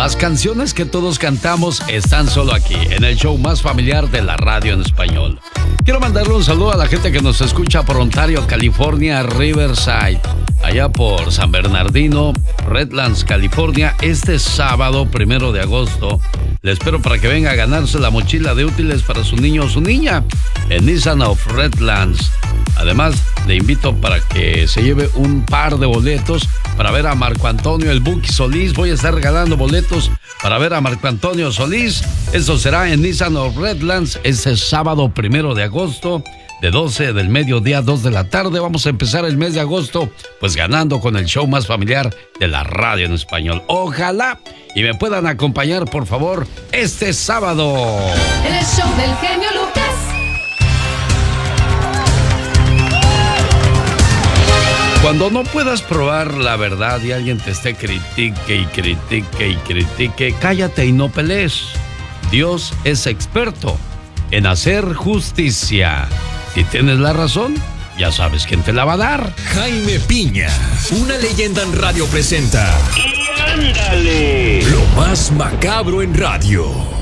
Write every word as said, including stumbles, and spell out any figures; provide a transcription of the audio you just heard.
Las canciones que todos cantamos están solo aquí, en el show más familiar de la radio en español. Quiero mandarle un saludo a la gente que nos escucha por Ontario, California, Riverside, allá por San Bernardino, Redlands, California, este sábado primero de agosto. Le espero para que venga a ganarse la mochila de útiles para su niño o su niña en Nissan of Redlands. Además, le invito para que se lleve un par de boletos para ver a Marco Antonio, el Buki Solís. Voy a estar regalando boletos para ver a Marco Antonio Solís. Eso será en Nissan of Redlands este sábado primero de agosto, de doce del mediodía a dos de la tarde. Vamos a empezar el mes de agosto pues ganando con el show más familiar de la radio en español. Ojalá y me puedan acompañar, por favor, este sábado. En el show del genio Lucas. Cuando no puedas probar la verdad y alguien te esté critique y critique y critique, cállate y no pelees. Dios es experto en hacer justicia. Si tienes la razón, ya sabes quién te la va a dar. Jaime Piña, una leyenda en radio presenta. ¡Y ándale! Lo más macabro en radio.